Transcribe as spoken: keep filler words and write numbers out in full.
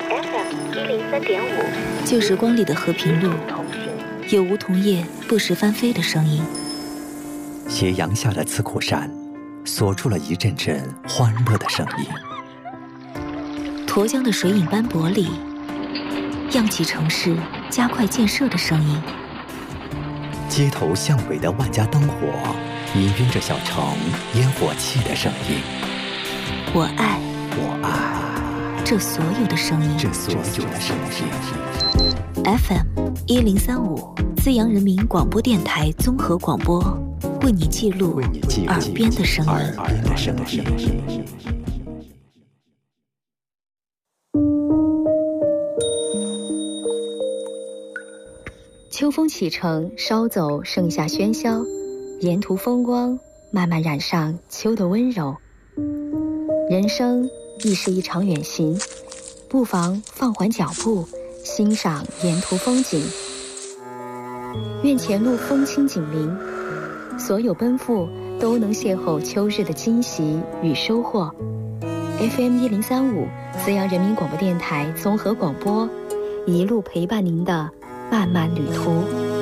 F M 一零三点五， 旧时光里的和平路，有梧桐叶不时翻飞的声音。 斜阳下的刺库山，锁出了一阵阵欢乐的声音。 沱江的水影斑驳里，漾起城市加快建设的声音。 街头巷尾的万家灯火，氤氲着小城烟火气的声音。 我爱， 我爱这所有的声音， 这所有的声音。 F M 一零三五，资阳人民广播电台综合广播，为你记录耳边的声音。 秋风启程，捎走盛夏喧嚣，沿途风光慢慢染上秋的温柔。人生亦是一场远行，不妨放缓脚步，欣赏沿途风景。愿前路风轻景明，所有奔赴都能邂逅秋日的惊喜与收获。F M 一零三五，资阳人民广播电台综合广播，一路陪伴您的漫漫旅途。